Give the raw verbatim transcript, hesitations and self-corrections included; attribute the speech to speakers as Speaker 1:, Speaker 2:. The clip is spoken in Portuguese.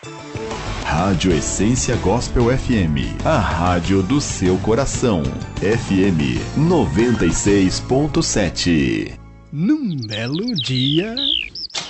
Speaker 1: Rádio Essência Gospel F M, a rádio do seu coração. F M noventa e seis ponto sete.
Speaker 2: Num belo dia...